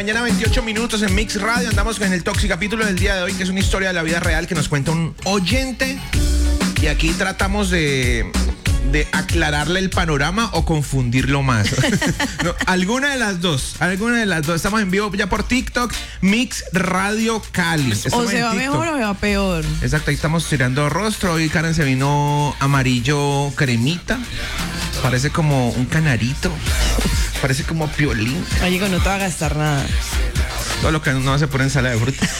Mañana 28 minutos en Mix Radio. Andamos con el Toxi capítulo del día de hoy, que es una historia de la vida real que nos cuenta un oyente. Y aquí tratamos de aclararle el panorama o confundirlo más. No, alguna de las dos. Estamos en vivo ya por TikTok, Mix Radio Cali. O se va mejor o se va peor. Exacto, ahí estamos tirando rostro. Hoy Karen se vino amarillo cremita. Parece como un canarito. Parece como piolín. Oye, no te va a gastar nada. Todo lo que no se pone en ensalada de fruta.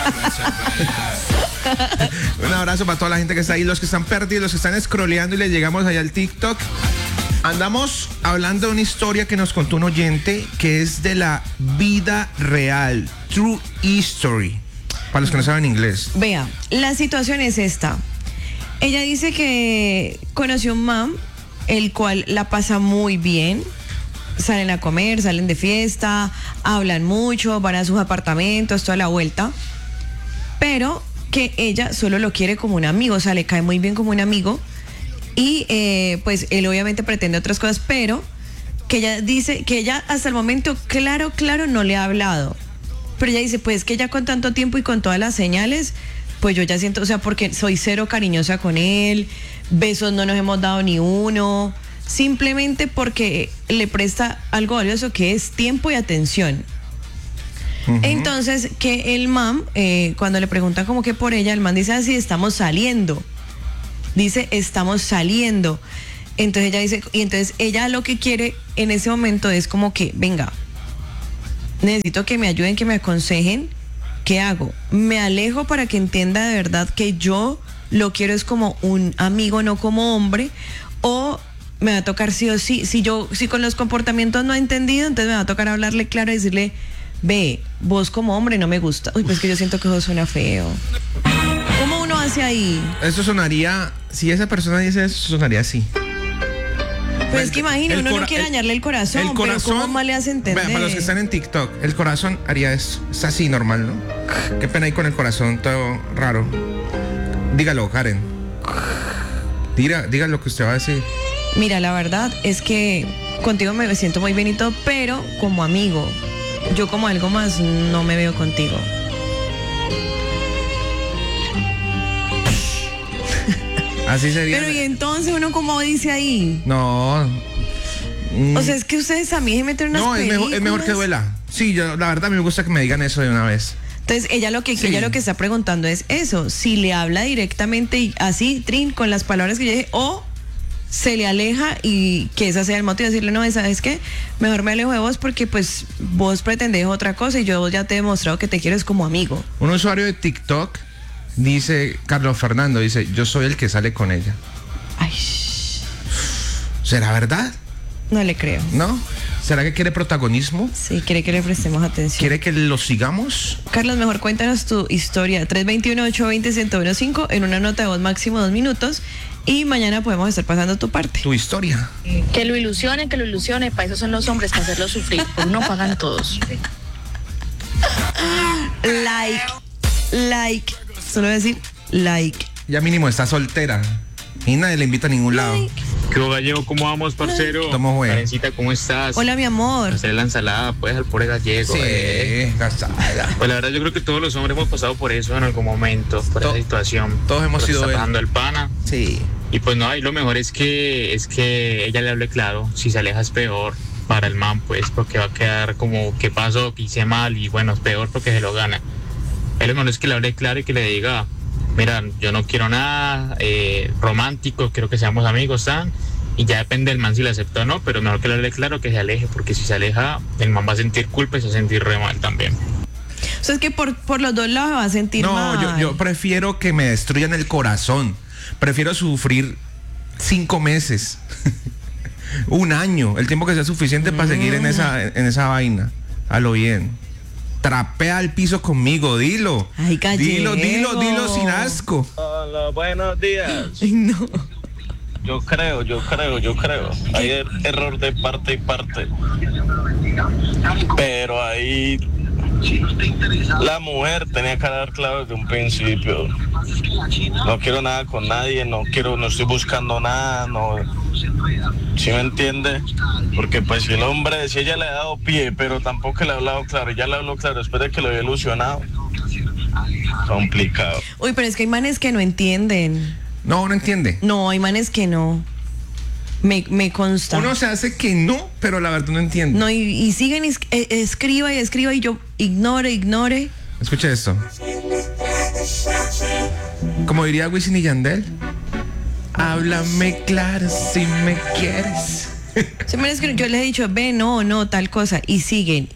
Un abrazo para toda la gente que está ahí, los que están perdidos, los que están scrolleando y les llegamos allá al TikTok. Andamos hablando de una historia que nos contó un oyente que es de la vida real. True history. Para los que no saben inglés. Vea, la situación es esta. Ella dice que conoció un man, el cual la pasa muy bien. Salen a comer, salen de fiesta, hablan mucho, van a sus apartamentos, toda la vuelta. Pero que ella solo lo quiere como un amigo, o sea, le cae muy bien como un amigo. Y pues él obviamente pretende otras cosas, pero que ella dice que ella hasta el momento, claro, no le ha hablado. Pero ella dice, pues que ya con tanto tiempo y con todas las señales, pues yo ya siento, o sea, porque soy cero cariñosa con él, besos no nos hemos dado ni uno. Simplemente porque le presta algo valioso que es tiempo y atención. Uh-huh. Entonces, que el man, cuando le preguntan como que por ella, el man dice así, estamos saliendo. Dice, estamos saliendo. Entonces ella dice, y entonces ella lo que quiere en ese momento es como que, venga, necesito que me ayuden, que me aconsejen. ¿Qué hago? Me alejo para que entienda de verdad que yo lo quiero es como un amigo, no como hombre, o me va a tocar sí o sí, si con los comportamientos no he entendido, entonces me va a tocar hablarle claro y decirle, ve, vos como hombre no me gusta. Uy, pues que yo siento que eso suena feo. ¿Cómo uno hace ahí? Eso sonaría, si esa persona dice eso, sonaría así. Pues es que imagina, uno no quiere dañarle el corazón, pero ¿cómo más le hace entender? Para los que están en TikTok, el corazón haría eso. Es así normal, ¿no? Qué pena ahí con el corazón, todo raro. Dígalo, Karen. Diga lo que usted va a decir. Mira, la verdad es que contigo me siento muy bien y todo, pero como amigo, yo como algo más no me veo contigo. Así sería. Pero y entonces uno como dice ahí. No. O sea, es que ustedes a mí se meten unas películas. No, es mejor que duela. Sí, yo, la verdad a mí me gusta que me digan eso de una vez. Entonces ella lo que está preguntando es eso, si le habla directamente y así, trin, con las palabras que yo dije, o se le aleja y que esa sea el motivo de decirle, no, ¿sabes qué? Mejor me alejo de vos porque pues vos pretendés otra cosa y yo ya te he demostrado que te quiero como amigo. Un usuario de TikTok dice, Carlos Fernando, dice, yo soy el que sale con ella. Ay. ¿Será verdad? No le creo. ¿No? ¿Será que quiere protagonismo? Sí, quiere que le prestemos atención. ¿Quiere que lo sigamos? Carlos, mejor cuéntanos tu historia. 321-820-1015 en una nota de voz máximo 2 minutos. Y mañana podemos estar pasando tu parte. Tu historia. Que lo ilusione. Para eso son los hombres, para hacerlo sufrir. Por uno pagan todos. Like. Solo decir like. Ya mínimo está soltera. Y nadie le invita a ningún lado. ¿Qué hubo, Gallego? ¿Cómo vamos, parcero? Estamos bien. Karencita, ¿cómo estás? Hola, mi amor. Hacer la ensalada, pues, al pobre gallego. Sí, gastada. Pues la verdad yo creo que todos los hombres hemos pasado por eso en algún momento, por esa situación. Todos hemos sido está pasando el pana. Sí. Y pues no, y lo mejor es que ella le hable claro. Si se aleja es peor para el man, pues, porque va a quedar como, ¿qué pasó? Que hice mal, y bueno, es peor porque se lo gana. Lo mejor es que le hable claro y que le diga, mira, yo no quiero nada romántico, quiero que seamos amigos, ¿saben? Y ya depende del man si le acepta o no, pero mejor que le hable claro, que se aleje, porque si se aleja, el man va a sentir culpa y se va a sentir re mal también. O sea, es que por los dos lados va a sentir mal. No, yo prefiero que me destruyan el corazón. Prefiero sufrir 5 meses, 1 año, el tiempo que sea suficiente para seguir en esa vaina. A lo bien. Trapea el piso conmigo, dilo. Ay, Gallego. Dilo sin asco. Hola, buenos días. Ay, no. Yo creo. Hay error de parte y parte. Pero ahí la mujer tenía que dar claro desde un principio. No quiero nada con nadie, no estoy buscando nada, no ¿Sí me entiende? Porque pues si el hombre, si ella le ha dado pie, pero tampoco le ha hablado claro, ya le habló claro después de que lo había ilusionado, complicado. Uy, pero es que hay manes que no entienden. No entiende. No, hay manes que no. Me consta. Uno se hace que no, pero la verdad no entiende. No, y siguen, escriba y yo ignore. Escucha esto. Como diría Wisin y Yandel, háblame claro si me quieres. Se me que yo les he dicho, ve, no, tal cosa. Y siguen.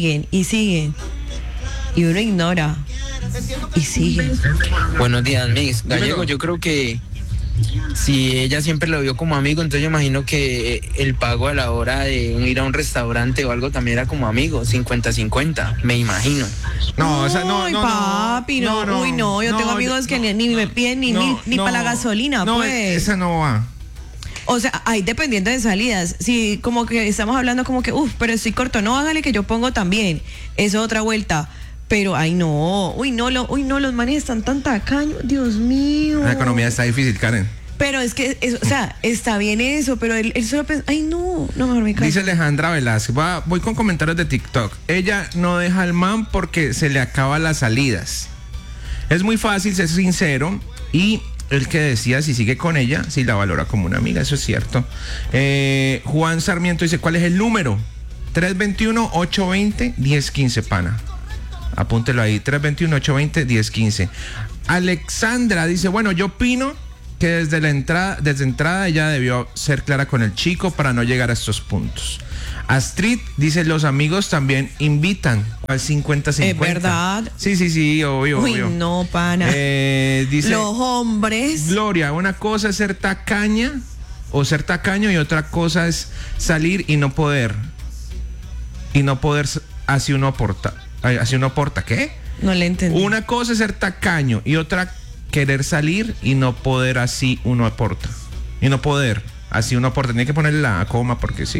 Y uno ignora. Y sigue. Buenos días, Mix. Gallego, Dímelo. yo creo que si ella siempre lo vio como amigo, entonces yo imagino que el pago a la hora de ir a un restaurante o algo también era como amigo, 50-50, me imagino. No, o sea, no. Ay, papi, no. Uy, no, yo tengo amigos que ni me piden ni para la gasolina, no, pues. Esa no va. O sea, ahí dependiendo de salidas. Si como que estamos hablando como que, pero estoy corto, no, hágale que yo pongo también. Eso es otra vuelta. Pero, ay, no. Uy, no, los manes están tan tacaños. Dios mío. La economía está difícil, Karen. Pero es que, o sea, está bien eso, pero él solo piensa, ay, no, mejor me callo. Dice Alejandra Velázquez, voy con comentarios de TikTok. Ella no deja al man porque se le acaban las salidas. Es muy fácil ser sincero y el que decía si sigue con ella, si la valora como una amiga, eso es cierto. Juan Sarmiento dice, ¿cuál es el número? 321-820-1015, pana. Apúntelo ahí, 321-820-1015. Alexandra dice, bueno, yo opino que desde entrada ella debió ser clara con el chico para no llegar a estos puntos. Astrid dice, los amigos también invitan al 50-50. ¿Es verdad? Sí, obvio. Uy, no, pana. Dice, los hombres. Gloria, una cosa es ser tacaña o ser tacaño y otra cosa es salir y no poder. Así uno aporta. ¿Qué? No le entendí. Una cosa es ser tacaño y otra querer salir y no poder, así uno aporta. Y no poder, así uno aporta. Tiene que ponerle la coma porque sí.